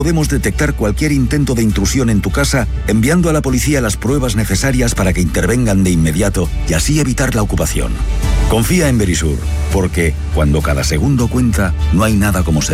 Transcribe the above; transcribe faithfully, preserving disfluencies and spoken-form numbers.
Podemos detectar cualquier intento de intrusión en tu casa enviando a la policía las pruebas necesarias para que intervengan de inmediato y así evitar la ocupación. Confía en Verisur, porque cuando cada segundo cuenta, no hay nada como ser